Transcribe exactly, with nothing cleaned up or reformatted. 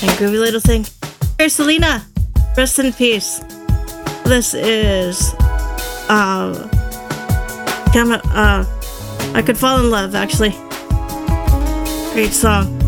and groovy little thing. Here, Selena, rest in peace. This is, uh, come, uh, I Could Fall in Love, actually. Great song.